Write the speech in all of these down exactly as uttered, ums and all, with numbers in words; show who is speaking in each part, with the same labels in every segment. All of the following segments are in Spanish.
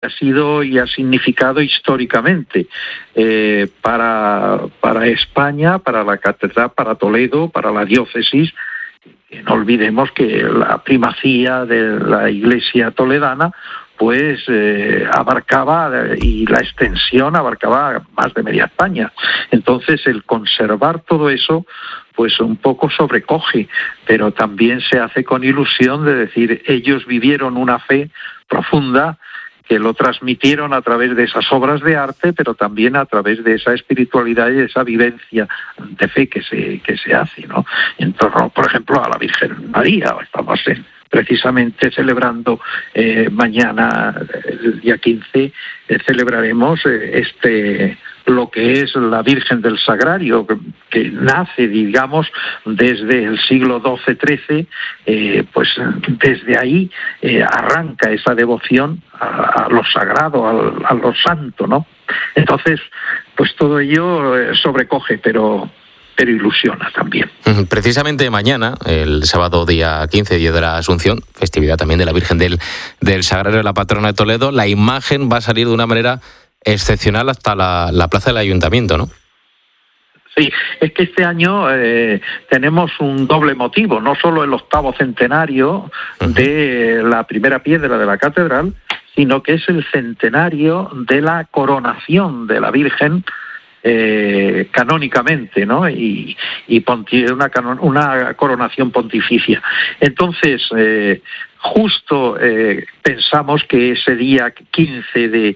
Speaker 1: ha sido y ha significado históricamente eh, para, para España, para la catedral, para Toledo, para la diócesis. No olvidemos que la primacía de la Iglesia toledana pues eh, abarcaba, y la extensión abarcaba más de media España. Entonces el conservar todo eso pues un poco sobrecoge, pero también se hace con ilusión de decir, ellos vivieron una fe profunda que lo transmitieron a través de esas obras de arte, pero también a través de esa espiritualidad y de esa vivencia de fe que se que se hace, ¿no? En torno, por ejemplo, a la Virgen María. Estamos en, precisamente celebrando eh, mañana, el día quince, eh, celebraremos eh, este lo que es la Virgen del Sagrario, que, que nace, digamos, desde el siglo doce trece, eh, pues desde ahí eh, arranca esa devoción a, a lo sagrado, a, a lo santo, ¿no? Entonces, pues todo ello eh, sobrecoge, pero... pero ilusiona también.
Speaker 2: Precisamente mañana, el sábado día quince, día de la Asunción, festividad también de la Virgen del, del Sagrario, la patrona de Toledo, la imagen va a salir de una manera excepcional hasta la, la plaza del Ayuntamiento, ¿no?
Speaker 1: Sí, es que este año eh, tenemos un doble motivo, no solo el octavo centenario uh-huh. de la primera piedra de la catedral, sino que es el centenario de la coronación de la Virgen Eh, canónicamente, ¿no? Y, y ponti- una, canon- una coronación pontificia. Entonces, eh, justo eh, pensamos que ese día quince de,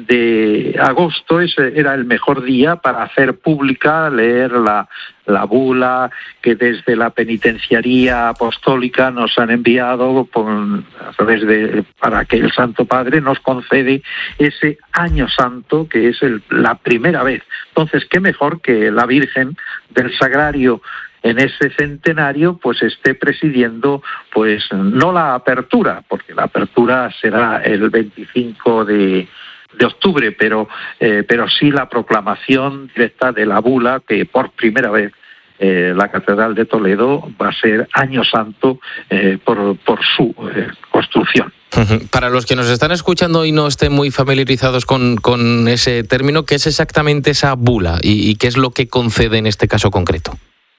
Speaker 1: de agosto ese era el mejor día para hacer pública, leer la, la bula que desde la penitenciaría apostólica nos han enviado por, a través de, para que el Santo Padre nos concede ese año santo que es el, la primera vez. Entonces, qué mejor que la Virgen del Sagrario en ese centenario pues esté presidiendo pues no la apertura, porque la apertura será el veinticinco de octubre, pero eh, pero sí la proclamación directa de la bula que por primera vez eh, la Catedral de Toledo va a ser año santo eh, por, por su eh, construcción.
Speaker 2: Para los que nos están escuchando y no estén muy familiarizados con, con ese término, ¿qué es exactamente esa bula y, y qué es lo que concede en este caso concreto?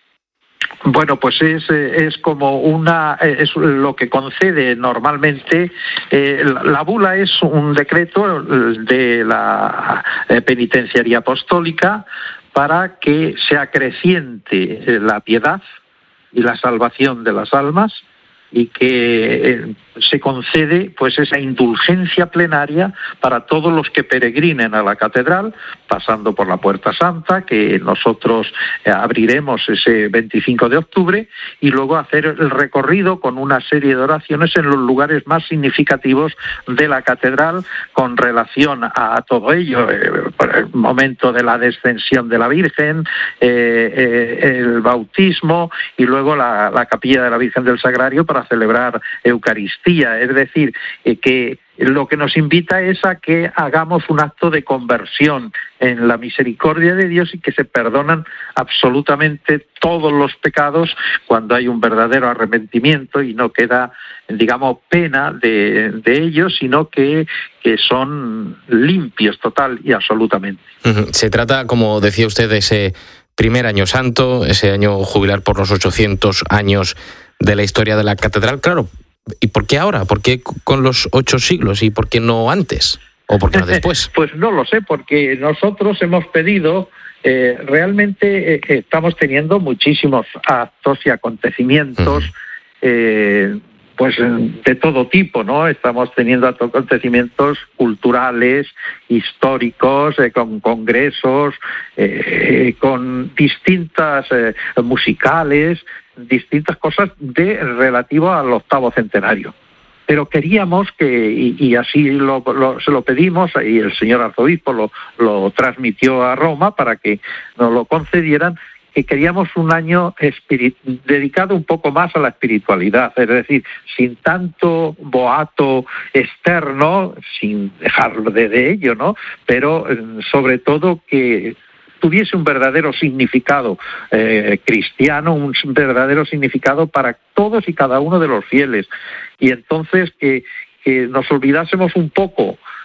Speaker 1: Bueno, pues es, es como una, es lo que concede normalmente, eh, la, la bula es un decreto de la penitenciaría apostólica para que se acreciente la piedad y la salvación de las almas y que eh, se concede pues esa indulgencia plenaria para todos los que peregrinen a la catedral, pasando por la Puerta Santa, que nosotros eh, abriremos ese veinticinco de octubre, y luego hacer el recorrido con una serie de oraciones en los lugares más significativos de la catedral con relación a, a todo ello, eh, por el momento de la descensión de la Virgen, eh, eh, el bautismo y luego la, la capilla de la Virgen del Sagrario para celebrar Eucaristía. Es decir, eh, que lo que nos invita es a que hagamos un acto de conversión en la misericordia de Dios y que se perdonan absolutamente todos los pecados cuando hay un verdadero arrepentimiento y no queda, digamos, pena de, de ellos, sino que, que son limpios total y absolutamente.
Speaker 2: Se trata, como decía usted, de ese primer año santo, ese año jubilar por los ochocientos años de la historia de la catedral, claro. ¿Y por qué ahora? ¿Por qué con los ocho siglos? ¿Y por qué no antes? ¿O por qué no después?
Speaker 1: Pues no lo sé, porque nosotros hemos pedido, eh, realmente eh, estamos teniendo muchísimos actos y acontecimientos, uh-huh. eh, pues de todo tipo, ¿no? Estamos teniendo acontecimientos culturales, históricos, eh, con congresos, eh, con distintas eh, musicales, distintas cosas de relativo al octavo centenario. Pero queríamos que, y, y así lo, lo, se lo pedimos, y el señor arzobispo lo, lo transmitió a Roma para que nos lo concedieran, que queríamos un año espirit- dedicado un poco más a la espiritualidad, es decir, sin tanto boato externo, sin dejar de, de ello, ¿no? Pero eh, sobre todo que tuviese un verdadero significado eh, cristiano, un verdadero significado para todos y cada uno de los fieles. Y entonces que, que nos olvidásemos un poco